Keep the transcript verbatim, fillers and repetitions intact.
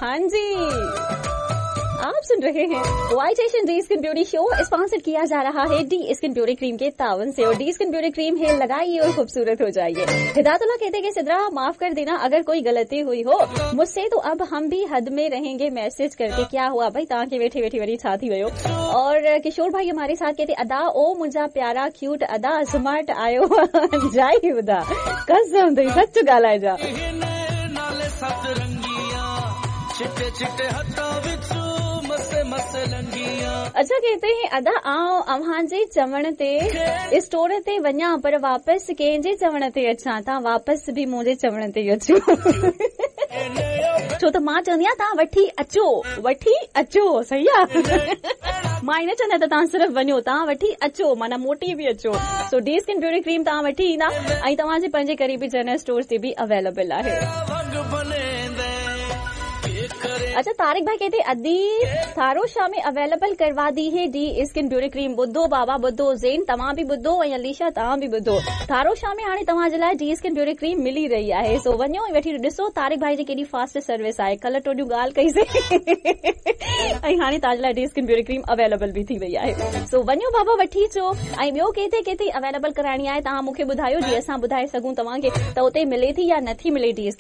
हाँ जी, आप सुन रहे हैं white Asian D skin beauty show, sponsor किया जा रहा है डी स्किन ब्यूटी क्रीम के तावन से। और डी स्किन ब्यूटी क्रीम है, लगाइए और खूबसूरत हो जाइए। हिदायतुल्लाह कहते कि सिद्रा माफ कर देना अगर कोई गलती हुई हो मुझसे, तो अब हम भी हद में रहेंगे मैसेज करके। क्या हुआ भाई, ताकि बैठे बैठे वरी छाती हुई हो। और किशोर भाई हमारे साथ कहते अदा ओ मुंहिंजा प्यारा क्यूट अदा स्मार्ट आयो जाई बुधा कसम तो सच ॻाल्हाए जा। अच्छा कहते हैं अदा आओ अव्हां जे चवण ते स्टोर ते वञा पर वापस कंहिंजे चवण ते अचां, तव्हां वापस बि मुंहिंजे चवण ते अचो। छो त मां चवंदी आहियां तव्हां वठी अचो, वठी अचो, सही आहे। मां इन चवंदा त तव्हां सिर्फ़ु वञो, तव्हां वठी अचो, माना मोटी बि अचो। सो डी स्किन ब्यूटी क्रीम तव्हां वठी ईंदा ऐं तव्हांजे पंहिंजे करीबी जनरल स्टोर ते बि अवेलेबल आहे। अच्छा तारिक भाई कहते अदी थारोशा में अवेलेबल करवा दी है डी स्किन ब्यूटी क्रीम। बुद्धो बाबा बुद्धो, ज़ेन तव्हां बि बुद्धो ऐं अलीशा तव्हां बि बुद्धो। थारोशा में हाणे तव्हां जे लाइ डी स्किन ब्यूटी क्रीम मिली रही आहे। सो वञो ऐं वठी ॾिसो। तारिक भाई जी केॾी फास्ट सर्विस आहे, कल्ह टोॾियूं ॻाल्हि कईसीं ऐं हाणे तव्हां जे लाइ D skin beauty cream available बि थी वई आहे। सो वञो बाबा वठी अचो। ऐं ॿियो किथे किथे अवेलेबल कराइणी आहे तव्हां मूंखे ॿुधायो, जीअं असां ॿुधाए सघूं तव्हांखे त उते मिले थी या नथी मिले डी